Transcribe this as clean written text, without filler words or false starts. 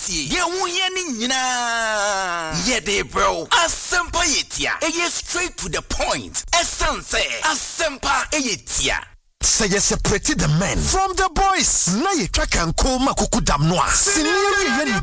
tie ye wo ye ni nyina ye de bro asempa yetia eye straight to the point essence asempa yetia. Say you separate the men from the boys. Na ye track and call makuku dam noa. Senior